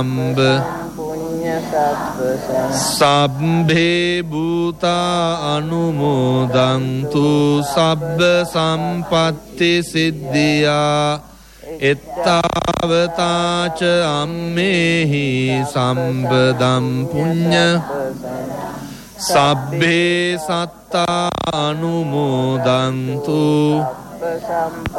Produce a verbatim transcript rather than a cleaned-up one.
සබ්බේ භූතා අනුමෝදන්තු සබ්බ සම්පත්ති සිද්ධියා එත්තාවතාච අම්මේහි සම්පදම් පුඤ්ඤ සබ්බේ සත්තා අනුමෝදන්තු